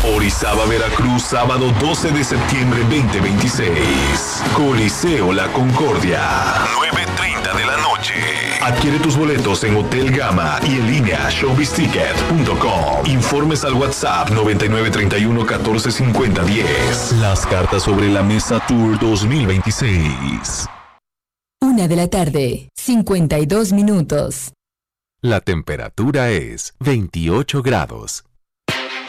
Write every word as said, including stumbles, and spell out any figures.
Orizaba, Veracruz, sábado doce de septiembre veinte veintiséis. Coliseo La Concordia, nueve treinta de la noche. Adquiere tus boletos en Hotel Gama y en línea showbiz ticket punto com. Informes al WhatsApp noventa y nueve treinta y uno catorce cincuenta diez. Las cartas sobre la mesa Tour dos mil veintiséis. Una de la tarde, cincuenta y dos minutos. La temperatura es veintiocho grados.